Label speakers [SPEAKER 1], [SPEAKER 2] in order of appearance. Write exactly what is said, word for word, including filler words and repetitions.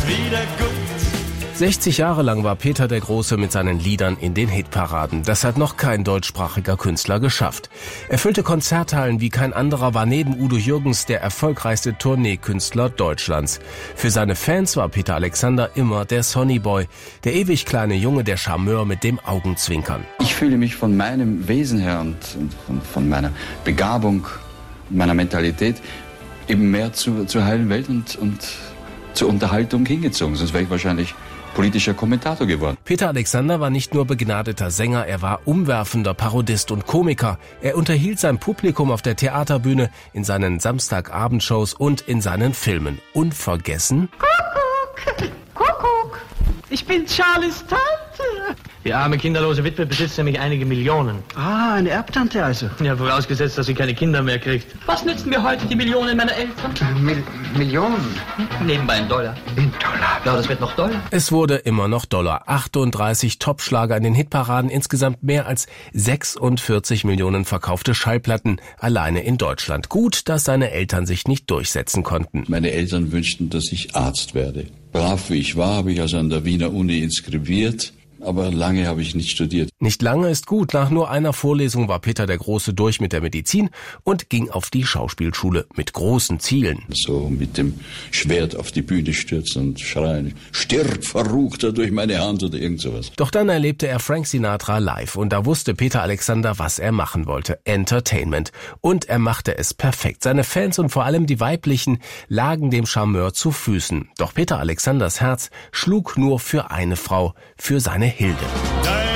[SPEAKER 1] wieder gut.
[SPEAKER 2] sechzig Jahre lang war Peter der Große mit seinen Liedern in den Hitparaden. Das hat noch kein deutschsprachiger Künstler geschafft. Er füllte Konzerthallen wie kein anderer, war neben Udo Jürgens der erfolgreichste Tourneekünstler Deutschlands. Für seine Fans war Peter Alexander immer der Sonnyboy, der ewig kleine Junge, der Charmeur mit dem Augenzwinkern.
[SPEAKER 3] Ich fühle mich von meinem Wesen her und von, von meiner Begabung, meiner Mentalität eben mehr zu, zur heilen Welt und, und zur Unterhaltung hingezogen. Sonst wäre ich wahrscheinlich politischer Kommentator geworden.
[SPEAKER 2] Peter Alexander war nicht nur begnadeter Sänger, er war umwerfender Parodist und Komiker. Er unterhielt sein Publikum auf der Theaterbühne, in seinen Samstagabendshows und in seinen Filmen. Unvergessen?
[SPEAKER 4] Kuckuck, Kuckuck, ich bin Charlies Tante.
[SPEAKER 5] Die arme kinderlose Witwe besitzt nämlich einige Millionen.
[SPEAKER 4] Ah, eine Erbtante also.
[SPEAKER 5] Ja, vorausgesetzt, dass sie keine Kinder mehr kriegt.
[SPEAKER 6] Was nützen mir heute die Millionen meiner Eltern?
[SPEAKER 4] Mil Millionen?
[SPEAKER 6] Nebenbei ein Dollar.
[SPEAKER 4] In Dollar?
[SPEAKER 6] Ja, das wird noch Dollar.
[SPEAKER 2] Es wurde immer noch Dollar. achtunddreißig Topschlager in den Hitparaden, insgesamt mehr als sechsundvierzig Millionen verkaufte Schallplatten alleine in Deutschland. Gut, dass seine Eltern sich nicht durchsetzen konnten.
[SPEAKER 7] Meine Eltern wünschten, dass ich Arzt werde. Brav wie ich war, habe ich also an der Wiener Uni inskribiert. Aber lange habe ich nicht studiert.
[SPEAKER 2] Nicht lange ist gut. Nach nur einer Vorlesung war Peter der Große durch mit der Medizin und ging auf die Schauspielschule mit großen Zielen.
[SPEAKER 7] So mit dem Schwert auf die Bühne stürzen und schreien, stirb, Verruchter, durch meine Hand oder irgend sowas.
[SPEAKER 2] Doch dann erlebte er Frank Sinatra live und da wusste Peter Alexander, was er machen wollte. Entertainment. Und er machte es perfekt. Seine Fans und vor allem die weiblichen lagen dem Charmeur zu Füßen. Doch Peter Alexanders Herz schlug nur für eine Frau, für seine Hilde.